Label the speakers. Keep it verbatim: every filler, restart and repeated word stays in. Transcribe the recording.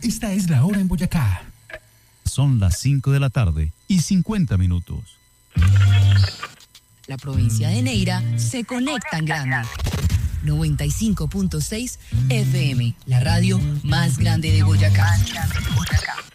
Speaker 1: Esta es la hora en Boyacá.
Speaker 2: Son las cinco de la tarde y cincuenta minutos.
Speaker 3: La provincia de Neira se conecta en grande. noventa y cinco punto seis F M, la radio más grande de Boyacá.